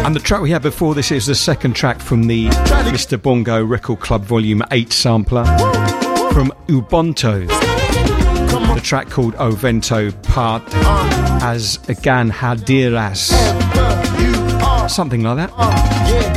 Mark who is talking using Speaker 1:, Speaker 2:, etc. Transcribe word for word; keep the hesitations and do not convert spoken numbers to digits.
Speaker 1: And the track we had before this is the second track from the Mister Bongo Record Club Volume eight sampler from Ubuntu. The track called O Vento Part as Again Hadiras. Something like that.